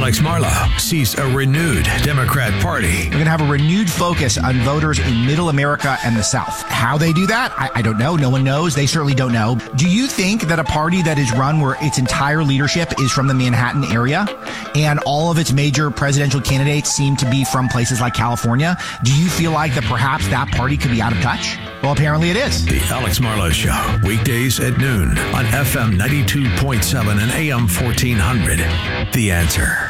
Alex Marlow sees a renewed Democrat Party. We're going to have a renewed focus on voters in Middle America and the South. How they do that, I don't know. No one knows. They certainly don't know. Do you think that a party that is run where its entire leadership is from the Manhattan area and all of its major presidential candidates seem to be from places like California, do you feel like that perhaps that party could be out of touch? Well, apparently it is. The Alex Marlow Show, weekdays at noon on FM 92.7 and AM 1400. The Answer.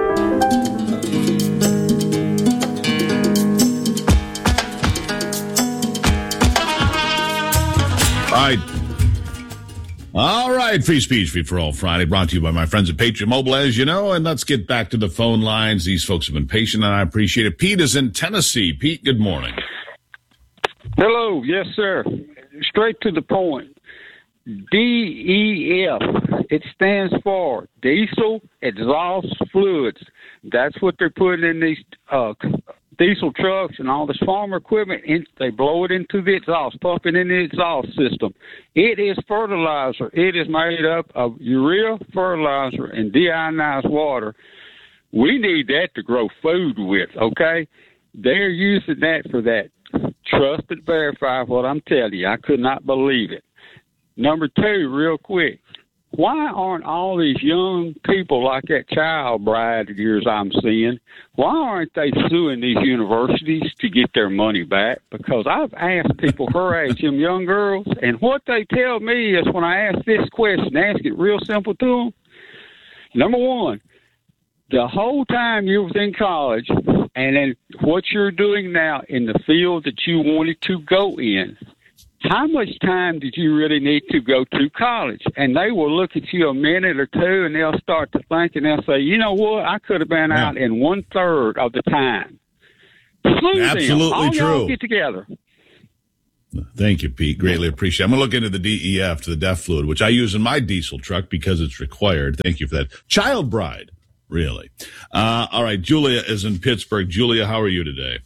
All right, Free Speech, Free for All Friday, brought to you by my friends at Patriot Mobile, as you know, and let's get back to the phone lines. These folks have been patient, and I appreciate it. Pete is in Tennessee. Pete, good morning. Hello, yes, sir. Straight to the point. DEF, it stands for diesel exhaust fluids. That's what they're putting in these diesel trucks and all this farmer equipment. They blow it into the exhaust, pump it in the exhaust system. It is fertilizer. It is made up of urea, fertilizer, and deionized water. We need that to grow food with, okay? They're using that for that. Trust and verify what I'm telling you. I could not believe it. Number two, real quick. Why aren't all these young people like that child bride of yours I'm seeing, why aren't they suing these universities to get their money back? Because I've asked people her age, them young girls, and what they tell me is when I ask this question, ask it real simple to them. Number one, the whole time you was in college, and then what you're doing now in the field that you wanted to go in, how much time did you really need to go to college? And they will look at you a minute or two, and they'll start to think, and they'll say, you know what, I could have been out in 1/3 of the time. Absolutely true. Y'all get together. Thank you, Pete. Greatly appreciate it. I'm going to look into the DEF, to the DEF fluid, which I use in my diesel truck because it's required. Thank you for that. Child bride, really. All right, Julia is in Pittsburgh. Julia, how are you today?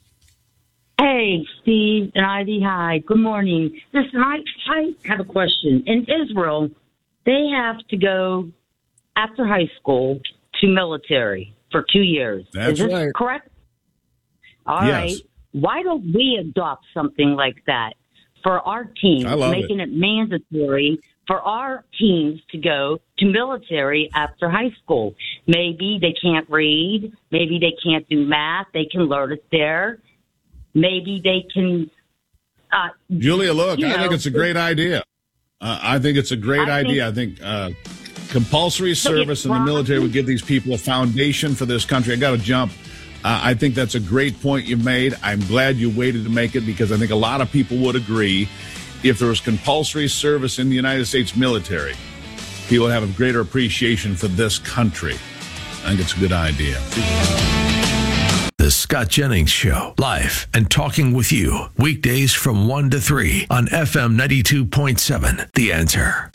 Hey, Steve and Ivy, hi. Good morning. Listen, I have a question. In Israel, they have to go after high school to military for 2 years. That's Is this right. correct? All right. Why don't we adopt something like that for our teams, making it mandatory for our teams to go to military after high school? Maybe they can't read. Maybe they can't do math. They can learn it there. Maybe they can. Julia, look, I think it's a great idea. I think it's a great idea. I think compulsory service in the military would give these people a foundation for this country. I got to jump. I think that's a great point you made. I'm glad you waited to make it because I think a lot of people would agree if there was compulsory service in the United States military, people would have a greater appreciation for this country. I think it's a good idea. The Scott Jennings Show, live and talking with you, weekdays from 1 to 3 on FM 92.7, The Answer.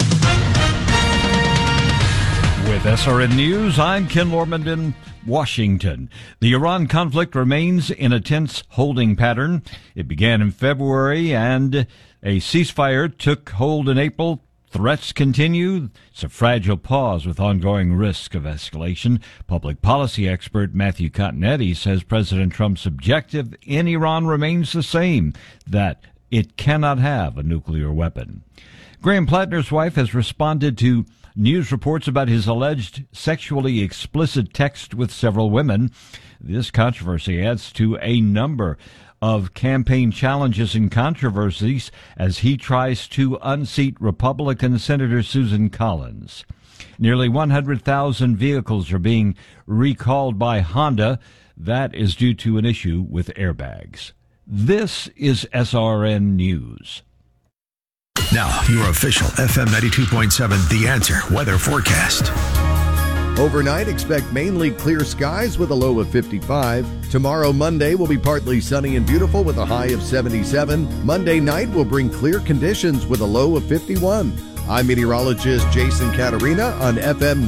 With SRN News, I'm Ken Lormand in Washington. The Iran conflict remains in a tense holding pattern. It began in February and a ceasefire took hold in April. Threats continue. It's a fragile pause with ongoing risk of escalation. Public policy expert Matthew Continetti says President Trump's objective in Iran remains the same, that it cannot have a nuclear weapon. Graham Plattner's wife has responded to news reports about his alleged sexually explicit text with several women. This controversy adds to a number of campaign challenges and controversies as he tries to unseat Republican Senator Susan Collins. Nearly 100,000 vehicles are being recalled by Honda. That is due to an issue with airbags. This is SRN News. Now, your official FM 92.7 The Answer weather forecast. Overnight, expect mainly clear skies with a low of 55. Tomorrow, Monday, will be partly sunny and beautiful with a high of 77. Monday night will bring clear conditions with a low of 51. I'm meteorologist Jason Caterina on FM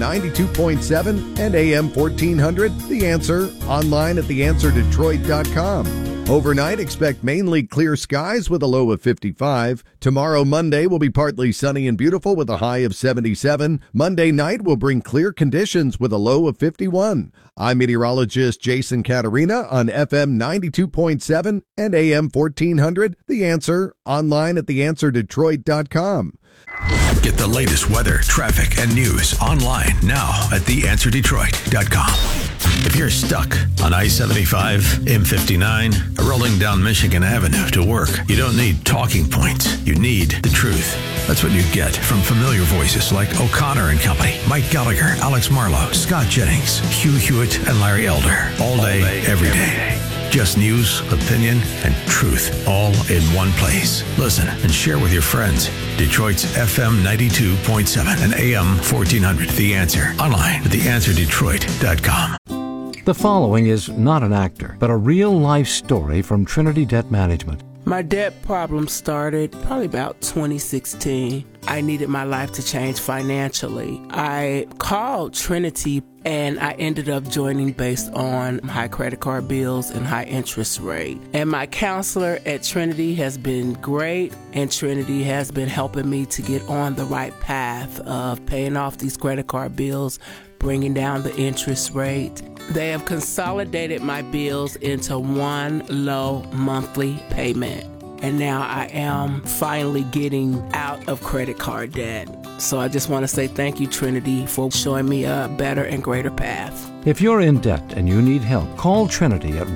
92.7 and AM 1400. The Answer, online at theanswerdetroit.com. Overnight, expect mainly clear skies with a low of 55. Tomorrow, Monday, will be partly sunny and beautiful with a high of 77. Monday night will bring clear conditions with a low of 51. I'm meteorologist Jason Caterina on FM 92.7 and AM 1400. The Answer, online at theanswerdetroit.com. Get the latest weather, traffic, and news online now at theanswerdetroit.com. If you're stuck on I-75, M59, or rolling down Michigan Avenue to work, you don't need talking points. You need the truth. That's what you get from familiar voices like O'Connor and Company, Mike Gallagher, Alex Marlowe, Scott Jennings, Hugh Hewitt, and Larry Elder. All day, every day. Just news, opinion, and truth all in one place. Listen and share with your friends. Detroit's FM 92.7 and AM 1400. The Answer. Online at theanswerdetroit.com. The following is not an actor, but a real-life story from Trinity Debt Management. My debt problem started probably about 2016. I needed my life to change financially. I called Trinity and I ended up joining based on high credit card bills and high interest rate. And my counselor at Trinity has been great, and Trinity has been helping me to get on the right path of paying off these credit card bills, bringing down the interest rate. They have consolidated my bills into one low monthly payment. And now I am finally getting out of credit card debt. So I just want to say thank you, Trinity, for showing me a better and greater path. If you're in debt and you need help, call Trinity at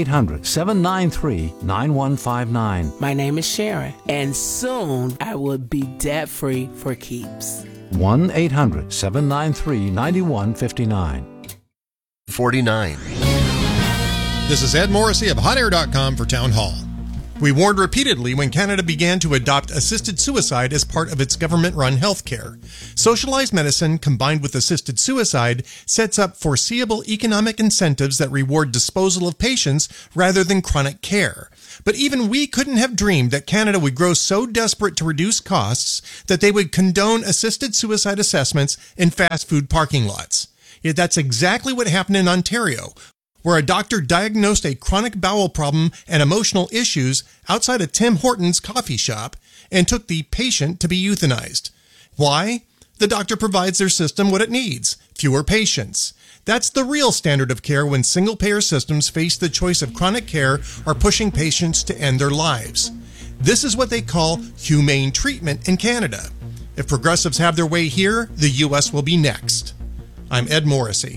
1-800-793-9159. My name is Sharon, and soon I will be debt-free for keeps. 1-800-793-9159. 49. This is Ed Morrissey of HotAir.com for Town Hall. We warned repeatedly when Canada began to adopt assisted suicide as part of its government-run health care. Socialized medicine combined with assisted suicide sets up foreseeable economic incentives that reward disposal of patients rather than chronic care. But even we couldn't have dreamed that Canada would grow so desperate to reduce costs that they would condone assisted suicide assessments in fast food parking lots. Yet that's exactly what happened in Ontario, where a doctor diagnosed a chronic bowel problem and emotional issues outside a Tim Hortons coffee shop and took the patient to be euthanized. Why? The doctor provides their system what it needs: fewer patients. That's the real standard of care when single-payer systems face the choice of chronic care or pushing patients to end their lives. This is what they call humane treatment in Canada. If progressives have their way here, the U.S. will be next. I'm Ed Morrissey.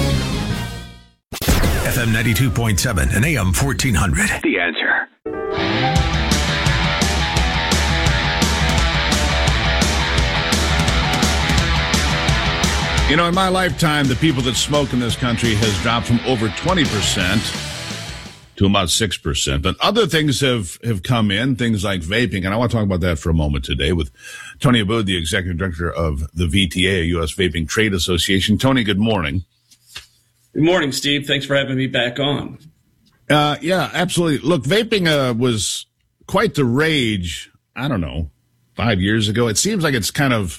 FM 92.7 and AM 1400. The Answer. You know, in my lifetime, the people that smoke in this country has dropped from over 20% to about 6%. But other things have come in, things like vaping. And I want to talk about that for a moment today with Tony Aboud, the executive director of the VTA, a U.S. Vaping Trade Association. Tony, good morning. Good morning, Steve. Thanks for having me back on. Yeah, absolutely. Look, vaping was quite the rage, I don't know, 5 years ago. It seems like it's kind of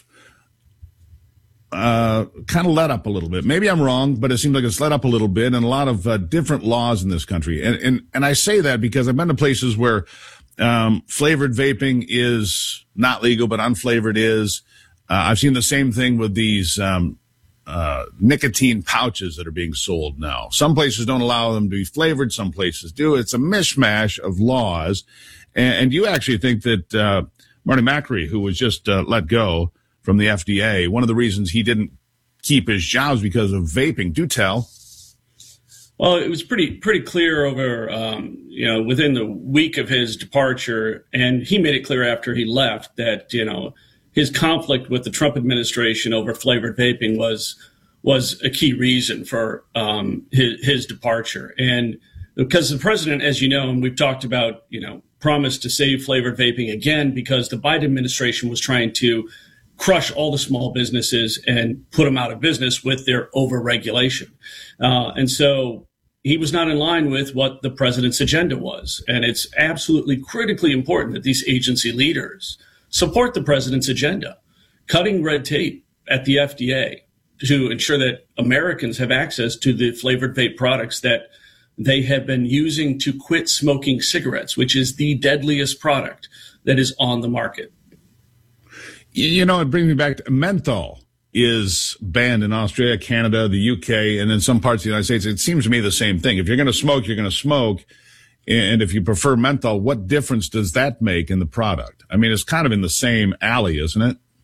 let up a little bit. Maybe I'm wrong, but it seems like it's let up a little bit, and a lot of different laws in this country. And I say that because I've been to places where flavored vaping is not legal, but unflavored is. I've seen the same thing with these nicotine pouches that are being sold now. Some places don't allow them to be flavored. Some places do. It's a mishmash of laws. And you actually think that Marty Makary, who was just let go from the FDA, one of the reasons he didn't keep his job is because of vaping. Do tell. Well, it was pretty clear over, within the week of his departure, and he made it clear after he left that, his conflict with the Trump administration over flavored vaping was a key reason for his departure. And because the president, as you know, and we've talked about, promised to save flavored vaping again because the Biden administration was trying to crush all the small businesses and put them out of business with their overregulation. And so he was not in line with what the president's agenda was. And it's absolutely critically important that these agency leaders support the president's agenda, cutting red tape at the FDA to ensure that Americans have access to the flavored vape products that they have been using to quit smoking cigarettes, which is the deadliest product that is on the market. You know, it brings me back to menthol is banned in Australia, Canada, the UK, and in some parts of the United States. It seems to me the same thing. If you're going to smoke, you're going to smoke. And if you prefer menthol, what difference does that make in the product? I mean, it's kind of in the same alley, isn't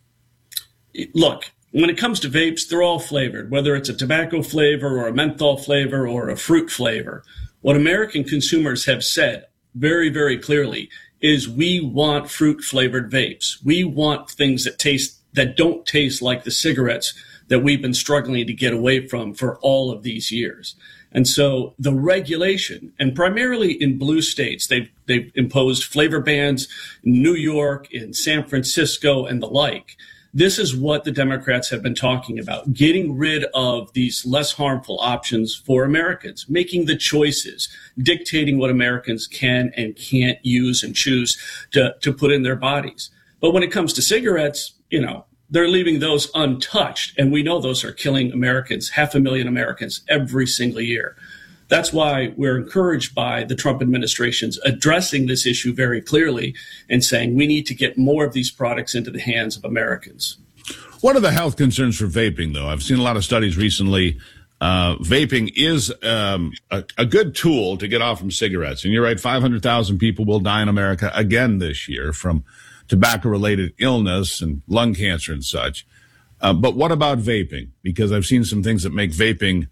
it? Look, when it comes to vapes, they're all flavored, whether it's a tobacco flavor or a menthol flavor or a fruit flavor. What American consumers have said very, very clearly is we want fruit-flavored vapes. We want things that don't taste like the cigarettes that we've been struggling to get away from for all of these years. And so the regulation, and primarily in blue states, they've imposed flavor bans in New York, in San Francisco, and the like. This is what the Democrats have been talking about, getting rid of these less harmful options for Americans, making the choices, dictating what Americans can and can't use and choose to put in their bodies. But when it comes to cigarettes, you know, they're leaving those untouched. And we know those are killing Americans, 500,000 Americans every single year. That's why we're encouraged by the Trump administration's addressing this issue very clearly and saying we need to get more of these products into the hands of Americans. What are the health concerns for vaping, though? I've seen a lot of studies recently. Vaping is a good tool to get off from cigarettes. And you're right, 500,000 people will die in America again this year from tobacco-related illness and lung cancer and such. But what about vaping? Because I've seen some things that make vaping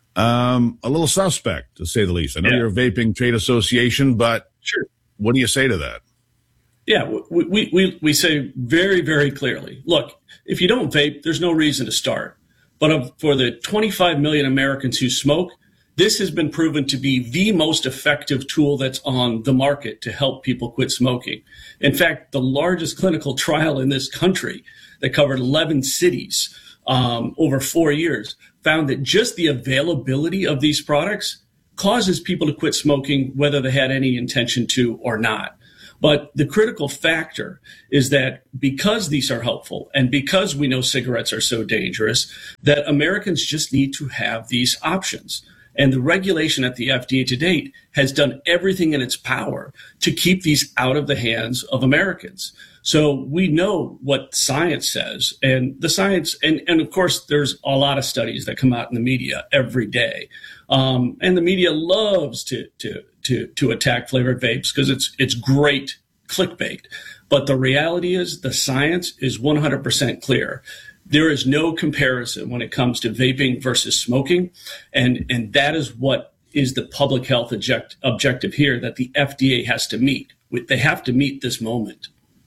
a little suspect, to say the least. I know you're a vaping trade association, but sure, what do you say to that? Yeah, we say very, very clearly, look, if you don't vape, there's no reason to start. But for the 25 million Americans who smoke, this has been proven to be the most effective tool that's on the market to help people quit smoking. In fact, the largest clinical trial in this country that covered 11 cities over 4 years found that just the availability of these products causes people to quit smoking, whether they had any intention to or not. But the critical factor is that because these are helpful and because we know cigarettes are so dangerous, that Americans just need to have these options. And the regulation at the FDA to date has done everything in its power to keep these out of the hands of Americans. So we know what science says, and the science, and of course, there's a lot of studies that come out in the media every day. And the media loves to attack flavored vapes because it's great clickbait. But the reality is the science is 100% clear. There is no comparison when it comes to vaping versus smoking. And that is what is the public health objective here that the FDA has to meet. They have to meet this moment.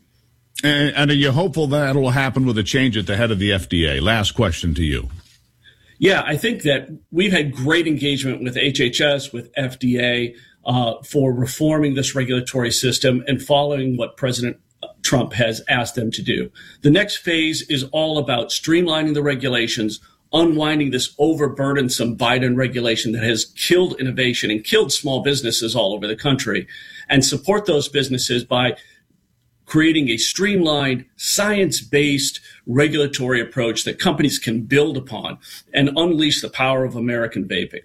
And are you hopeful that will happen with a change at the head of the FDA? Last question to you. Yeah, I think that we've had great engagement with HHS, with FDA, for reforming this regulatory system and following what President Trump has asked them to do. The next phase is all about streamlining the regulations, unwinding this overburdensome Biden regulation that has killed innovation and killed small businesses all over the country, and support those businesses by creating a streamlined, science-based regulatory approach that companies can build upon and unleash the power of American vaping.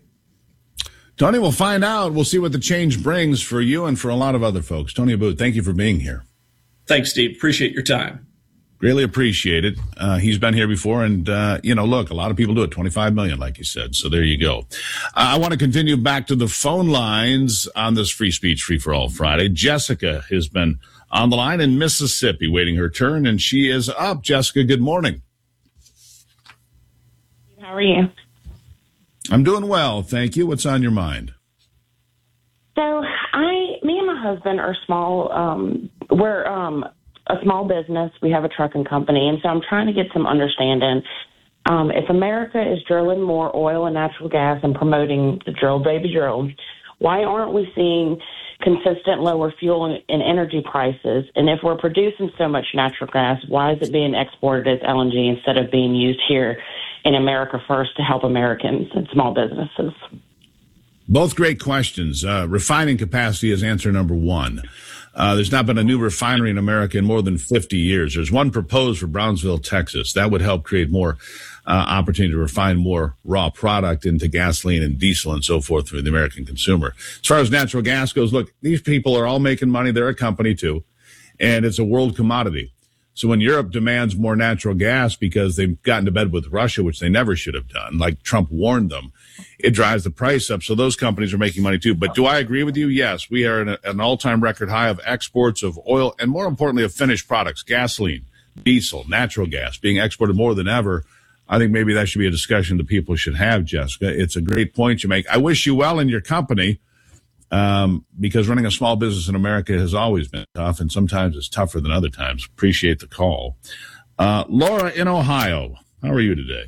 Tony, we'll find out. We'll see what the change brings for you and for a lot of other folks. Tony Abboud, thank you for being here. Thanks, Steve. Appreciate your time. Greatly appreciate it. He's been here before, and, look, a lot of people do it, 25 million, like you said, so there you go. I want to continue back to the phone lines on this Free Speech Free-for-All Friday. Jessica has been on the line in Mississippi waiting her turn, and she is up. Jessica, good morning. How are you? I'm doing well, thank you. What's on your mind? So me and my husband are small. We're a small business. We have a trucking company, and so I'm trying to get some understanding. If America is drilling more oil and natural gas and promoting the drill, baby drill, why aren't we seeing consistent lower fuel and energy prices? And if we're producing so much natural gas, why is it being exported as LNG instead of being used here in America first to help Americans and small businesses? Both great questions. Refining capacity is answer number one. There's not been a new refinery in America in more than 50 years. There's one proposed for Brownsville, Texas. That would help create more opportunity to refine more raw product into gasoline and diesel and so forth for the American consumer. As far as natural gas goes, look, these people are all making money. They're a company too, and it's a world commodity. So when Europe demands more natural gas because they've gotten to bed with Russia, which they never should have done, like Trump warned them, it drives the price up. So those companies are making money too. But do I agree with you? Yes, we are at an all-time record high of exports of oil and, more importantly, of finished products, gasoline, diesel, natural gas being exported more than ever. I think maybe that should be a discussion that people should have, Jessica. It's a great point you make. I wish you well in your company, because running a small business in America has always been tough, and sometimes it's tougher than other times. Appreciate the call. Laura in Ohio, how are you today?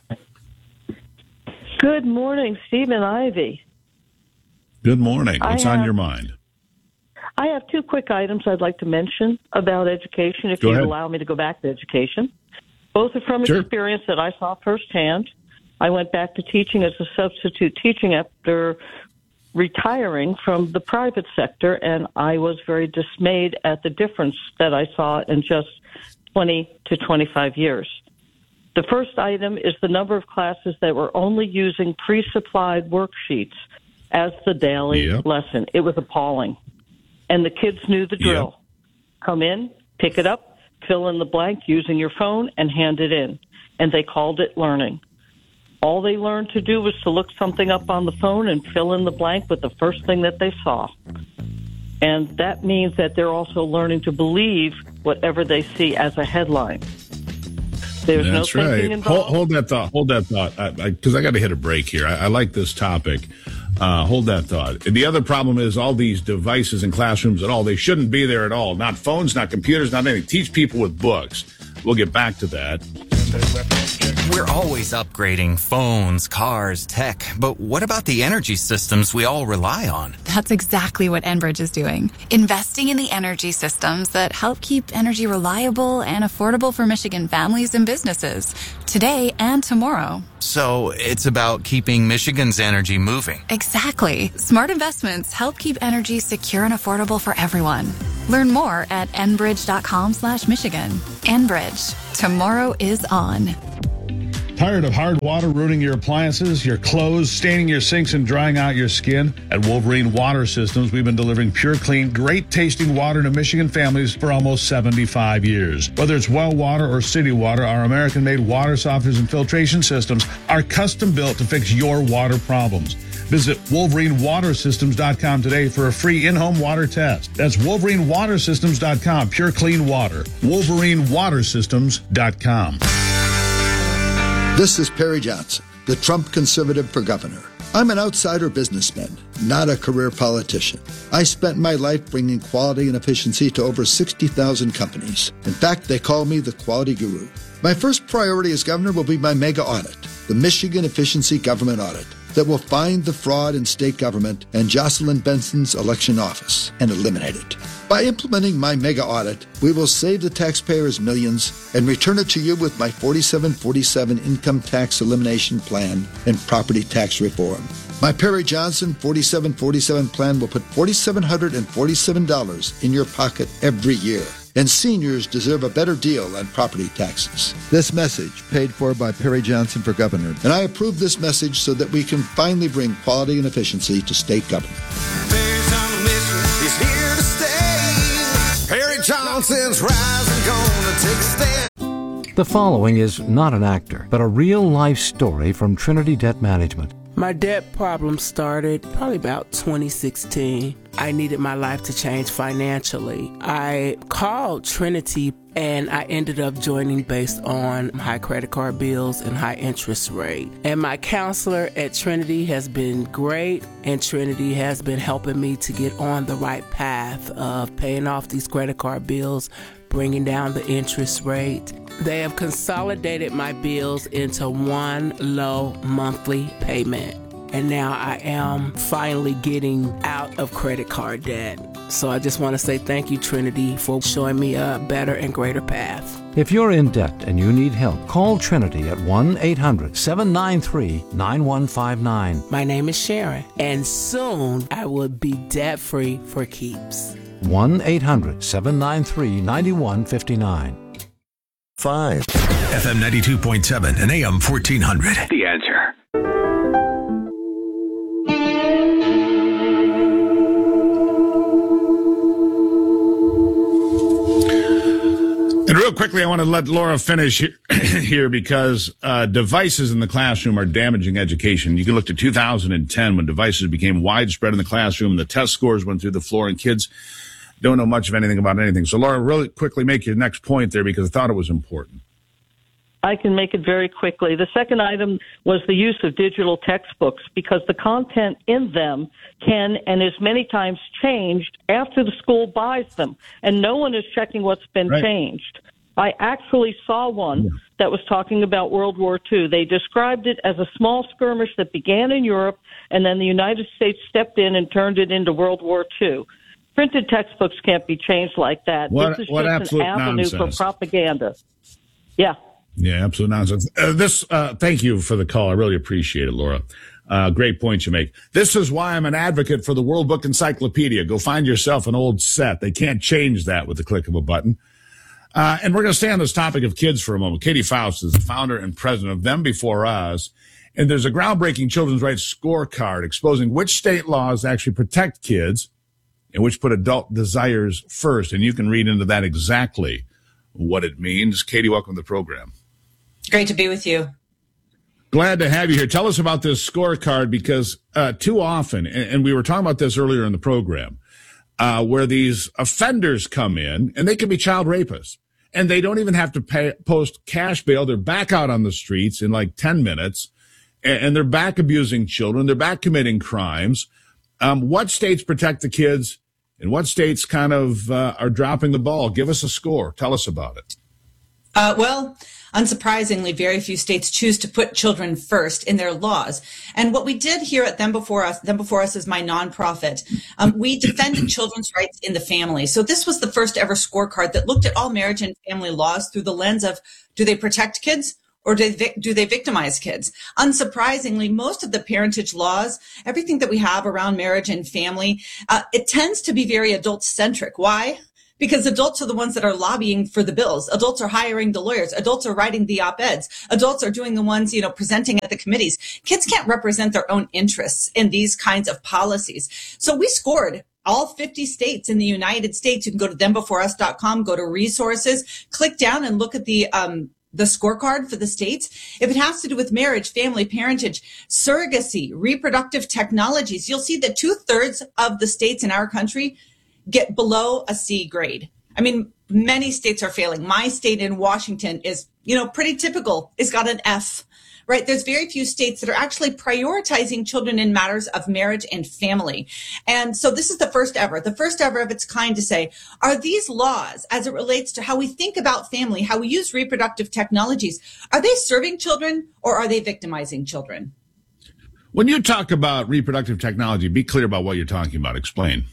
Good morning, Stephen Ivy. Good morning. What's on your mind? I have two quick items I'd like to mention about education, if you'd allow me to go back to education. Both are from experience that I saw firsthand. I went back to teaching as a substitute teaching after retiring from the private sector, and I was very dismayed at the difference that I saw in just 20 to 25 years. The first item is the number of classes that were only using pre-supplied worksheets as the daily lesson. It was appalling. And the kids knew the drill. Come in, pick it up, fill in the blank using your phone, and hand it in. And they called it learning. All they learned to do was to look something up on the phone and fill in the blank with the first thing that they saw. And that means that they're also learning to believe whatever they see as a headline. There's no thinking involved. Hold that thought, because I got to hit a break here. I like this topic. Hold that thought. The other problem is all these devices in classrooms at all. They shouldn't be there at all. Not phones, not computers, not anything. Teach people with books. We'll get back to that. We're always upgrading phones, cars, tech, but what about the energy systems we all rely on? That's exactly what Enbridge is doing. Investing in the energy systems that help keep energy reliable and affordable for Michigan families and businesses, today and tomorrow. So it's about keeping Michigan's energy moving. Exactly. Smart investments help keep energy secure and affordable for everyone. Learn more at enbridge.com/Michigan. Enbridge. Tomorrow is on. Tired of hard water ruining your appliances, your clothes, staining your sinks, and drying out your skin? At Wolverine Water Systems, we've been delivering pure, clean, great-tasting water to Michigan families for almost 75 years. Whether it's well water or city water, our American-made water softeners and filtration systems are custom-built to fix your water problems. Visit WolverineWaterSystems.com today for a free in-home water test. That's WolverineWaterSystems.com. Pure, clean water. WolverineWaterSystems.com. This is Perry Johnson, the Trump conservative for governor. I'm an outsider businessman, not a career politician. I spent my life bringing quality and efficiency to over 60,000 companies. In fact, they call me the quality guru. My first priority as governor will be my mega audit, the Michigan Efficiency Government Audit, that will find the fraud in state government and Jocelyn Benson's election office and eliminate it. By implementing my mega audit, we will save the taxpayers millions and return it to you with my 4747 income tax elimination plan and property tax reform. My Perry Johnson 4747 plan will put $4,747 in your pocket every year. And seniors deserve a better deal on property taxes. This message paid for by Perry Johnson for governor. And I approve this message so that we can finally bring quality and efficiency to state government. Perry Johnson is here to stay. Perry Johnson's rising, gonna take a stand. The following is not an actor, but a real-life story from Trinity Debt Management. My debt problem started probably about 2016. I needed my life to change financially. I called Trinity and I ended up joining based on high credit card bills and high interest rate. And my counselor at Trinity has been great, and Trinity has been helping me to get on the right path of paying off these credit card bills, bringing down the interest rate. They have consolidated my bills into one low monthly payment. And now I am finally getting out of credit card debt. So I just want to say thank you, Trinity, for showing me a better and greater path. If you're in debt and you need help, call Trinity at 1-800-793-9159. My name is Sharon, and soon I will be debt-free for keeps. 1-800-793-9159. 5. FM 92.7 and AM 1400. The Answer. And real quickly, I want to let Laura finish here because devices in the classroom are damaging education. You can look to 2010 when devices became widespread in the classroom and the test scores went through the floor and kids don't know much of anything about anything. So, Laura, really quickly make your next point there because I thought it was important. I can make it very quickly. The second item was the use of digital textbooks because the content in them can and is many times changed after the school buys them, and no one is checking what's been changed. I actually saw one that was talking about World War II. They described it as a small skirmish that began in Europe, and then the United States stepped in and turned it into World War II. Printed textbooks can't be changed like that. This is just an avenue for propaganda. Yeah. Yeah, absolute nonsense. Thank you for the call. I really appreciate it, Laura. Great point you make. This is why I'm an advocate for the World Book Encyclopedia. Go find yourself an old set. They can't change that with the click of a button. And we're going to stay on this topic of kids for a moment. Katie Faust is the founder and president of Them Before Us. And there's a groundbreaking children's rights scorecard exposing which state laws actually protect kids and which put adult desires first. And you can read into that exactly what it means. Katie, welcome to the program. Great to be with you. Glad to have you here. Tell us about this scorecard because too often, and we were talking about this earlier in the program, where these offenders come in, and they can be child rapists, and they don't even have to post cash bail. They're back out on the streets in like 10 minutes, and they're back abusing children. They're back committing crimes. What states protect the kids, and what states kind of are dropping the ball? Give us a score. Tell us about it. Well, unsurprisingly, very few states choose to put children first in their laws. And what we did here at Them Before Us is my nonprofit. We defend children's rights in the family. So this was the first ever scorecard that looked at all marriage and family laws through the lens of, do they protect kids or do they victimize kids? Unsurprisingly, most of the parentage laws, everything that we have around marriage and family, it tends to be very adult-centric. Why? Because adults are the ones that are lobbying for the bills. Adults are hiring the lawyers. Adults are writing the op-eds. Adults are doing the ones, presenting at the committees. Kids can't represent their own interests in these kinds of policies. So we scored all 50 states in the United States. You can go to thembeforeus.com, go to resources, click down and look at the scorecard for the states. If it has to do with marriage, family, parentage, surrogacy, reproductive technologies, you'll see that 2/3 of the states in our country get below a C grade. I mean, many states are failing. My state in Washington is, pretty typical. It's got an F, right? There's very few states that are actually prioritizing children in matters of marriage and family. And so this is the first ever of its kind to say, are these laws, as it relates to how we think about family, how we use reproductive technologies, are they serving children or are they victimizing children? When you talk about reproductive technology, be clear about what you're talking about. Explain.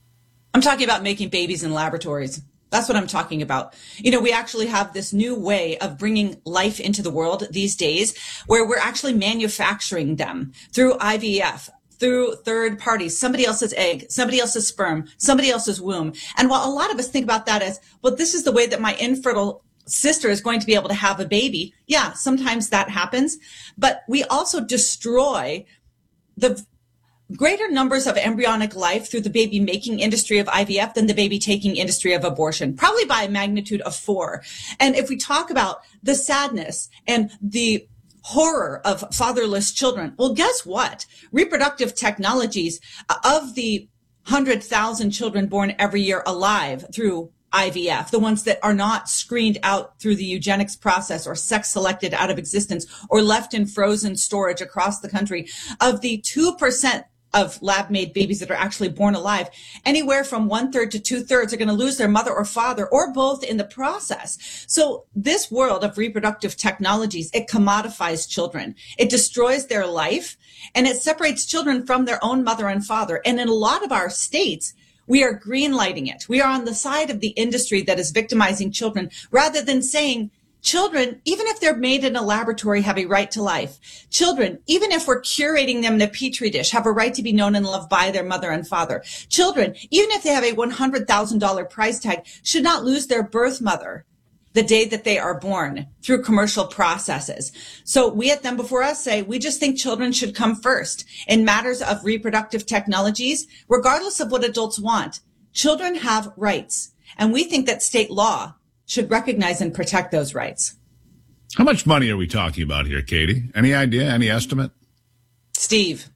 I'm talking about making babies in laboratories. That's what I'm talking about. We actually have this new way of bringing life into the world these days where we're actually manufacturing them through IVF, through third parties, somebody else's egg, somebody else's sperm, somebody else's womb. And while a lot of us think about that as, well, this is the way that my infertile sister is going to be able to have a baby. Yeah, sometimes that happens. But we also destroy the greater numbers of embryonic life through the baby making industry of IVF than the baby taking industry of abortion, probably by a magnitude of 4. And if we talk about the sadness and the horror of fatherless children, well, guess what? Reproductive technologies, of the 100,000 children born every year alive through IVF, the ones that are not screened out through the eugenics process or sex selected out of existence or left in frozen storage across the country, of the 2% of lab-made babies that are actually born alive, anywhere from 1/3 to 2/3 are going to lose their mother or father or both in the process. So this world of reproductive technologies, it commodifies children. It destroys their life and it separates children from their own mother and father. And in a lot of our states, we are greenlighting it. We are on the side of the industry that is victimizing children rather than saying, Children, even if they're made in a laboratory, have a right to life. Children, even if we're curating them in a petri dish, have a right to be known and loved by their mother and father. Children, even if they have a $100,000 price tag, should not lose their birth mother the day that they are born through commercial processes. So we at Them Before Us say we just think children should come first in matters of reproductive technologies, regardless of what adults want. Children have rights, and we think that state law should recognize and protect those rights. How much money are we talking about here, Katie? Any idea? Any estimate? Steve,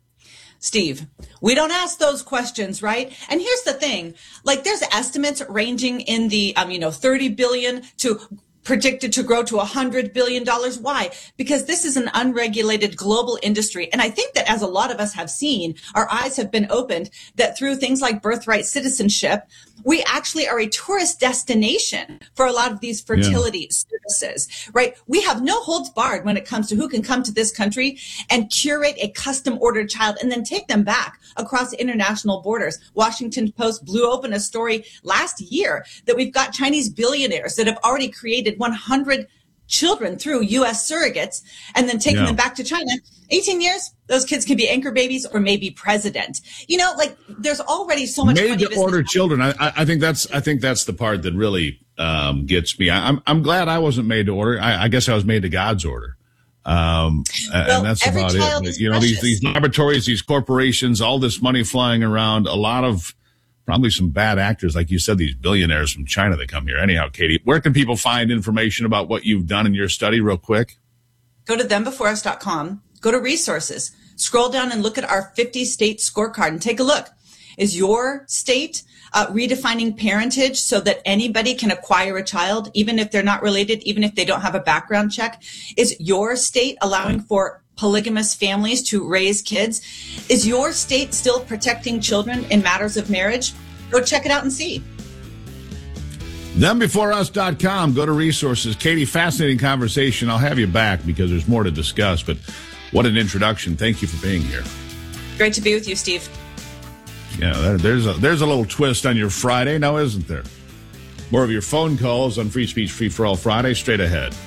we don't ask those questions, right? And here's the thing, like there's estimates ranging in the, 30 billion to predicted to grow to $100 billion. Why? Because this is an unregulated global industry. And I think that as a lot of us have seen, our eyes have been opened that through things like birthright citizenship, we actually are a tourist destination for a lot of these fertility services, right? We have no holds barred when it comes to who can come to this country and curate a custom ordered child and then take them back across international borders. Washington Post blew open a story last year that we've got Chinese billionaires that have already created 100 children through U.S. surrogates and then taking them back to China. 18 years, those kids can be anchor babies or maybe president. There's already so much made to order children. I think that's the part that really gets me. I'm glad I wasn't made to order. I guess I was made to God's order. And that's about it. These laboratories, these corporations, all this money flying around, a lot of probably some bad actors, like you said, these billionaires from China that come here. Anyhow, Katie, where can people find information about what you've done in your study real quick? Go to thembeforeus.com, go to resources, scroll down and look at our 50-state scorecard and take a look. Is your state redefining parentage so that anybody can acquire a child, even if they're not related, even if they don't have a background check? Is your state allowing for polygamous families to raise kids? Is your state still protecting children in matters of marriage? Go check it out and see. ThemBeforeUs.com. Go to resources. Katie, fascinating conversation. I'll have you back because there's more to discuss, but what an introduction. Thank you for being here. Great to be with you, Steve. Yeah, there's a little twist on your Friday now, isn't there? More of your phone calls on Free Speech Free for All Friday straight ahead.